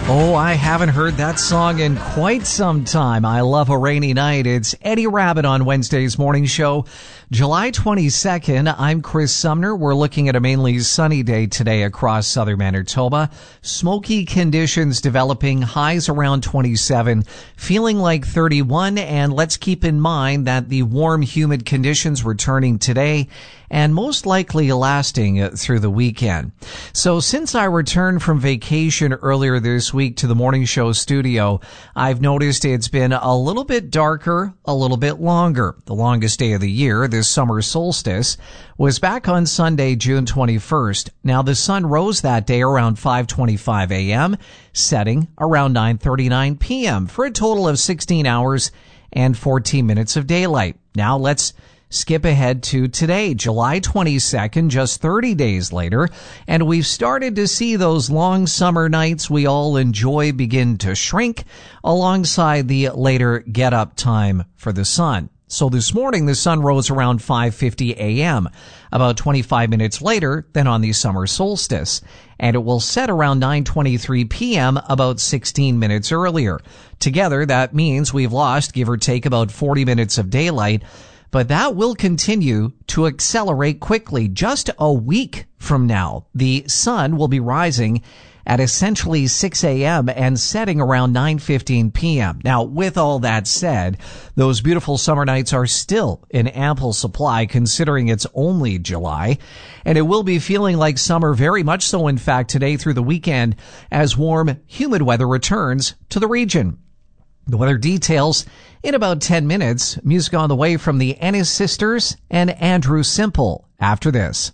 Oh, I haven't heard that song in quite some time. I love a rainy night. It's Eddie Rabbit on Wednesday's morning show. July 22nd, I'm Chris Sumner. We're looking at a mainly sunny day today across southern Manitoba. Smoky conditions developing, highs around 27, feeling like 31, and let's keep in mind that the warm, humid conditions returning today and most likely lasting through the weekend. So since I returned from vacation earlier this week to the morning show studio, I've noticed it's been a little bit darker, a little bit longer. The longest day of the year, this summer solstice, was back on Sunday, June 21st. Now the sun rose that day around 5:25 a.m., setting around 9:39 p.m. for a total of 16 hours and 14 minutes of daylight. Now let's skip ahead to today, July 22nd, just 30 days later, and we've started to see those long summer nights we all enjoy begin to shrink alongside the later get-up time for the sun. So this morning, the sun rose around 5:50 a.m., about 25 minutes later than on the summer solstice, and it will set around 9:23 p.m., about 16 minutes earlier. Together, that means we've lost, give or take, about 40 minutes of daylight, but that will continue to accelerate quickly. Just a week from now, the sun will be rising at essentially 6 a.m. and setting around 9:15 p.m. Now, with all that said, those beautiful summer nights are still in ample supply considering it's only July, and it will be feeling like summer very much so, in fact, today through the weekend as warm, humid weather returns to the region. The weather details in about 10 minutes. Music on the way from the Ennis Sisters and Andrew Simple after this.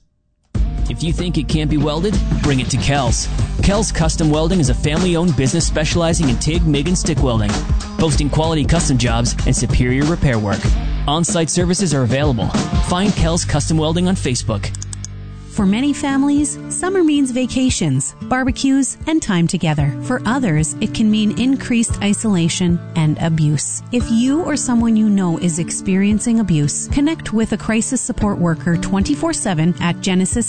If you think it can't be welded, bring it to Kells. Kells Custom Welding is a family-owned business specializing in TIG, MIG, and stick welding, boasting quality custom jobs and superior repair work. On-site services are available. Find Kells Custom Welding on Facebook. For many families, summer means vacations, barbecues, and time together. For others, it can mean increased isolation and abuse. If you or someone you know is experiencing abuse, connect with a crisis support worker 24/7 at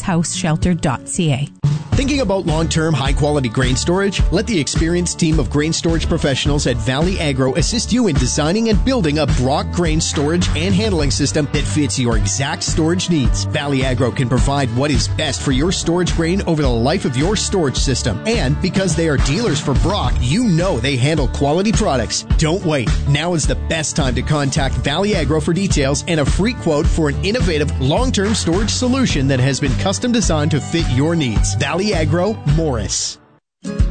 genesishouseshelter.ca. Thinking about long-term, high-quality grain storage? Let the experienced team of grain storage professionals at Valley Agro assist you in designing and building a Brock grain storage and handling system that fits your exact storage needs. Valley Agro can provide what is best for your storage grain over the life of your storage system. And because they are dealers for Brock, you know they handle quality products. Don't wait. Now is the best time to contact Valley Agro for details and a free quote for an innovative long-term storage solution that has been custom designed to fit your needs. Valley Agro, Morris.